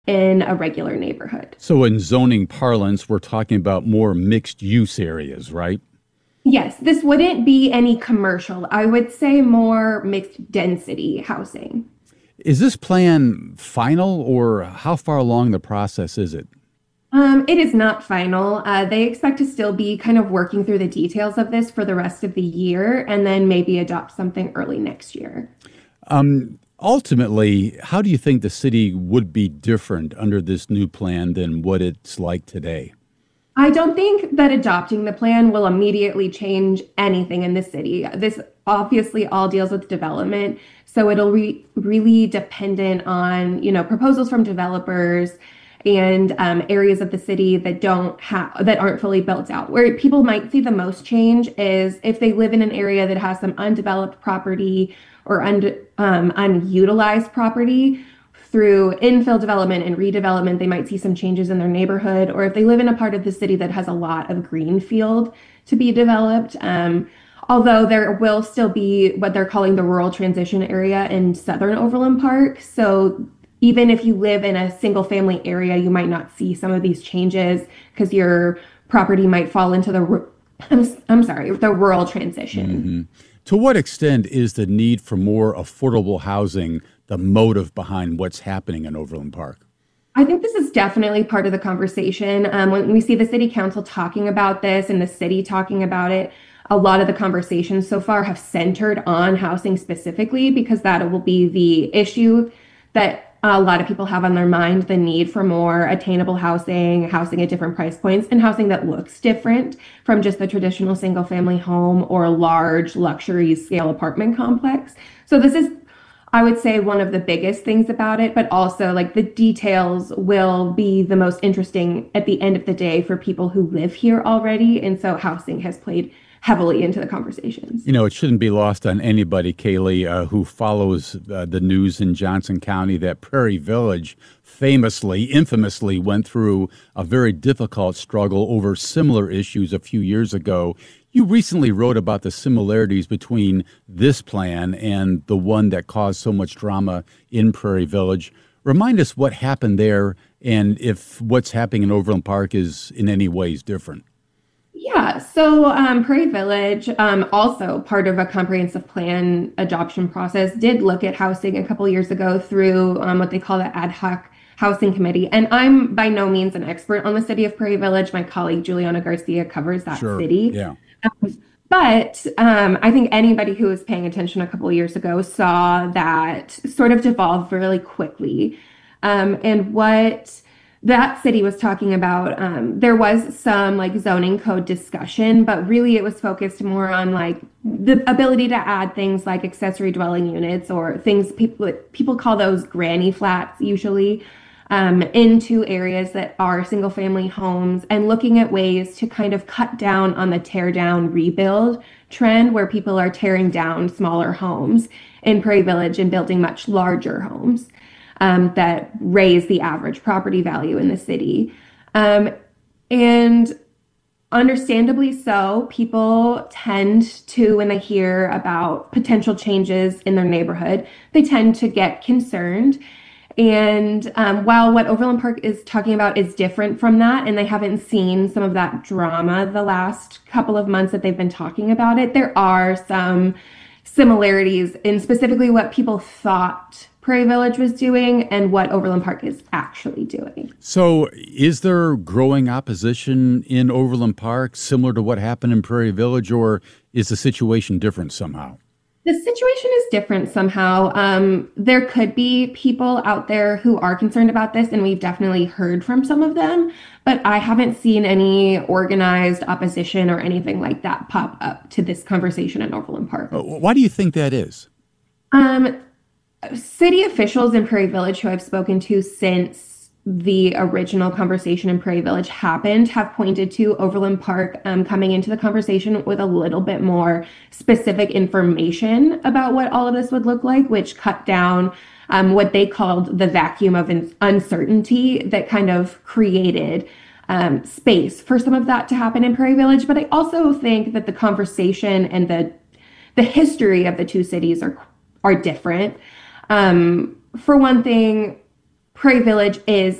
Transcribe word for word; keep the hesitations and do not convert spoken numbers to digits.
in a regular neighborhood. So in zoning parlance, we're talking about more mixed use areas, right? Yes, this wouldn't be any commercial. I would say more mixed density housing. Is this plan final, or how far along the process is it? Um, it is not final. Uh, they expect to still be kind of working through the details of this for the rest of the year and then maybe adopt something early next year. Um, ultimately, how do you think the city would be different under this new plan than what it's like today? I don't think that adopting the plan will immediately change anything in the city. This obviously all deals with development, so it'll be really dependent on, you know, proposals from developers and um, areas of the city that don't have that aren't fully built out. Where people might see the most change is if they live in an area that has some undeveloped property or un, um, unutilized property through infill development and redevelopment, they might see some changes in their neighborhood. Or if they live in a part of the city that has a lot of greenfield to be developed, um, although there will still be what they're calling the rural transition area in southern Overland Park. So even if you live in a single family area, you might not see some of these changes because your property might fall into the, I'm, I'm sorry, the rural transition. Mm-hmm. To what extent is the need for more affordable housing the motive behind what's happening in Overland Park? I think this is definitely part of the conversation. Um, when we see the city council talking about this and the city talking about it, a lot of the conversations so far have centered on housing specifically because that will be the issue that a lot of people have on their mind, the need for more attainable housing, housing at different price points, and housing that looks different from just the traditional single family home or a large luxury scale apartment complex. So this is, I would say, one of the biggest things about it, but also like the details will be the most interesting at the end of the day for people who live here already. And so housing has played heavily into the conversations. You know, it shouldn't be lost on anybody, Kaylee, uh, who follows uh, the news in Johnson County that Prairie Village famously, infamously went through a very difficult struggle over similar issues a few years ago. You recently wrote about the similarities between this plan and the one that caused so much drama in Prairie Village. Remind us what happened there and if what's happening in Overland Park is in any ways different. Yeah, so um, Prairie Village, um, also part of a comprehensive plan adoption process, did look at housing a couple years ago through um, what they call the ad hoc housing committee. And I'm by no means an expert on the city of Prairie Village. My colleague Juliana Garcia covers that Sure. city. Yeah. Um, but um, I think anybody who was paying attention a couple of years ago saw that sort of devolve really quickly. Um, and what that city was talking about, um, there was some like zoning code discussion, but really it was focused more on like the ability to add things like accessory dwelling units or things people people call those granny flats usually, um, into areas that are single family homes and looking at ways to kind of cut down on the tear down rebuild trend where people are tearing down smaller homes in Prairie Village and building much larger homes um, that raise the average property value in the city. Um, and understandably so, people tend to, when they hear about potential changes in their neighborhood, they tend to get concerned. And um, while what Overland Park is talking about is different from that, and they haven't seen some of that drama the last couple of months that they've been talking about it, there are some similarities in specifically what people thought Prairie Village was doing and what Overland Park is actually doing. So is there growing opposition in Overland Park similar to what happened in Prairie Village, or is the situation different somehow? The situation is different somehow. Um, there could be people out there who are concerned about this, and we've definitely heard from some of them, but I haven't seen any organized opposition or anything like that pop up to this conversation in Overland Park. Uh, Why do you think that is? Um, city officials in Prairie Village who I've spoken to since the original conversation in Prairie Village happened have pointed to Overland Park um, coming into the conversation with a little bit more specific information about what all of this would look like, which cut down um, what they called the vacuum of uncertainty that kind of created um, space for some of that to happen in Prairie Village. But I also think that the conversation and the the history of the two cities are are different. Um, for one thing, Prairie Village is